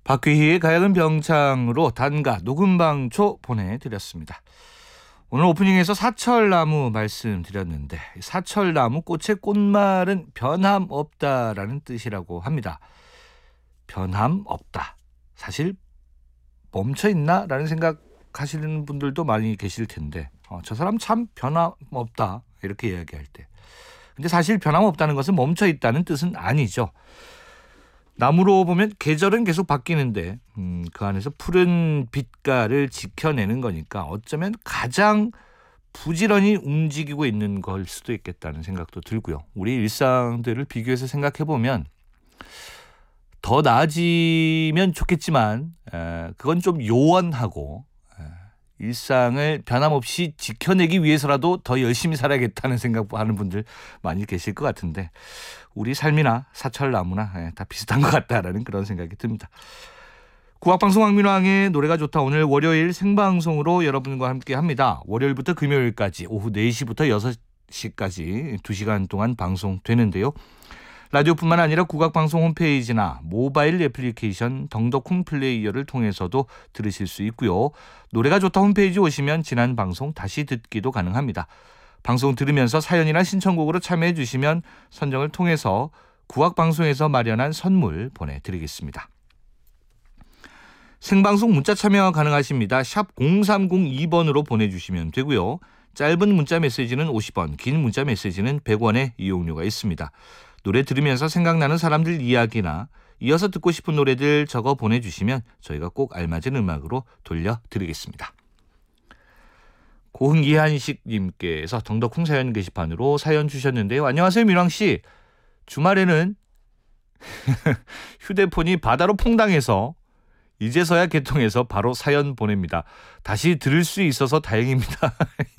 박귀희의 가야금 병창으로 단가 녹음방초 보내드렸습니다. 오늘 오프닝에서 사철나무 말씀드렸는데 사철나무 꽃의 꽃말은 변함없다라는 뜻이라고 합니다. 변함없다. 사실 멈춰있나? 라는 생각하시는 분들도 많이 계실 텐데 저 사람 참 변함없다 이렇게 이야기할 때. 근데 사실 변함없다는 것은 멈춰있다는 뜻은 아니죠. 나무로 보면 계절은 계속 바뀌는데 그 안에서 푸른 빛깔을 지켜내는 거니까 어쩌면 가장 부지런히 움직이고 있는 걸 수도 있겠다는 생각도 들고요. 우리 일상들을 비교해서 생각해보면 더 나아지면 좋겠지만 그건 좀 요원하고 일상을 변함없이 지켜내기 위해서라도 더 열심히 살아야겠다는 생각하는 분들 많이 계실 것 같은데 우리 삶이나 사철나무나 다 비슷한 것 같다라는 그런 생각이 듭니다. 국악방송 황민왕의 노래가 좋다. 오늘 월요일 생방송으로 여러분과 함께 합니다. 월요일부터 금요일까지 오후 4시부터 6시까지 2시간 동안 방송되는데요. 라디오뿐만 아니라 국악방송 홈페이지나 모바일 애플리케이션 덩덕콩 플레이어를 통해서도 들으실 수 있고요. 노래가 좋다 홈페이지 오시면 지난 방송 다시 듣기도 가능합니다. 방송 들으면서 사연이나 신청곡으로 참여해 주시면 선정을 통해서 국악방송에서 마련한 선물 보내드리겠습니다. 생방송 문자 참여 가능하십니다. 샵 0302번으로 보내주시면 되고요. 짧은 문자 메시지는 50원, 긴 문자 메시지는 100원의 이용료가 있습니다. 노래 들으면서 생각나는 사람들 이야기나 이어서 듣고 싶은 노래들 적어 보내주시면 저희가 꼭 알맞은 음악으로 돌려드리겠습니다. 고흥이한식님께서 덩덕콩 사연 게시판으로 사연 주셨는데요. 안녕하세요 민왕씨. 주말에는 휴대폰이 바다로 퐁당해서 이제서야 개통해서 바로 사연 보냅니다. 다시 들을 수 있어서 다행입니다.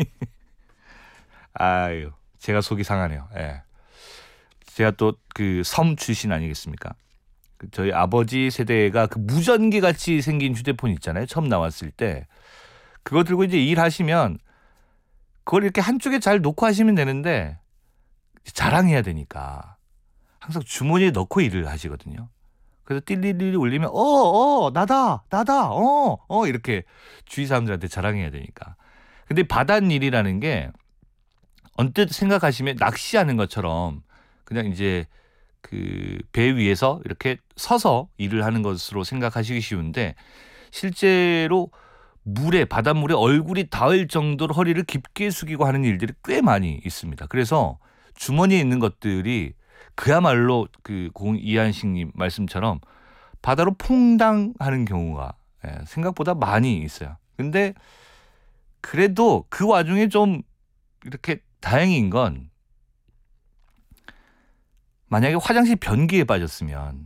아유, 제가 속이 상하네요. 예. 제가 또 그 섬 출신 아니겠습니까? 저희 아버지 세대가 그 무전기 같이 생긴 휴대폰 있잖아요. 처음 나왔을 때. 그거 들고 이제 일하시면 그걸 이렇게 한쪽에 잘 놓고 하시면 되는데 자랑해야 되니까 항상 주머니에 넣고 일을 하시거든요. 그래서 띠리리리 울리면 나다 이렇게 주위 사람들한테 자랑해야 되니까. 근데 바닷일이라는 게 언뜻 생각하시면 낚시하는 것처럼 그냥 이제 그 배 위에서 이렇게 서서 일을 하는 것으로 생각하시기 쉬운데 실제로 바닷물에 얼굴이 닿을 정도로 허리를 깊게 숙이고 하는 일들이 꽤 많이 있습니다. 그래서 주머니에 있는 것들이 그야말로 그 이한식님 말씀처럼 바다로 퐁당하는 경우가 생각보다 많이 있어요. 근데 그래도 그 와중에 좀 이렇게 다행인 건 만약에 화장실 변기에 빠졌으면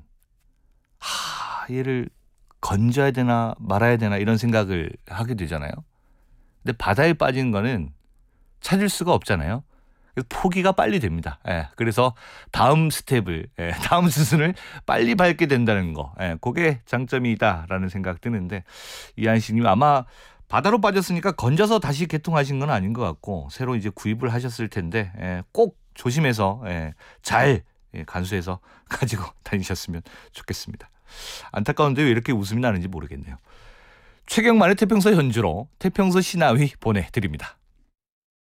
얘를 건져야 되나 말아야 되나 이런 생각을 하게 되잖아요. 근데 바다에 빠진 거는 찾을 수가 없잖아요. 그래서 포기가 빨리 됩니다. 그래서 다음 수순을 빨리 밟게 된다는 거. 그게 장점이다라는 생각 드는데 이한식님 아마 바다로 빠졌으니까 건져서 다시 개통하신 건 아닌 것 같고 새로 이제 구입을 하셨을 텐데 꼭 조심해서 잘 간수해서 가지고 다니셨으면 좋겠습니다. 안타까운데 왜 이렇게 웃음이 나는지 모르겠네요. 최경만의 태평소 연주로 태평소 신하위 보내드립니다.